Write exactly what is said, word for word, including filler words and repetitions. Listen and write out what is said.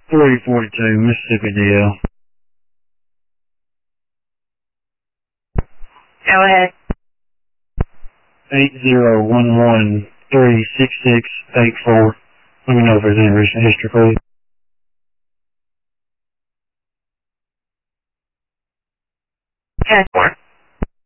three forty-two, Mississippi D L. Go ahead. eight zero one one three six six eight four. Let me know if there's any recent history, please. ten four.